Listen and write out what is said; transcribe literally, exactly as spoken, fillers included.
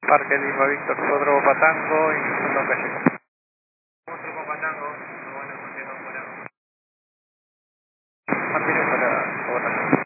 Parque Lima Víctor Sodro Patango y Segundo Calle. Monstruo con Patango, no van a continuar por ahora.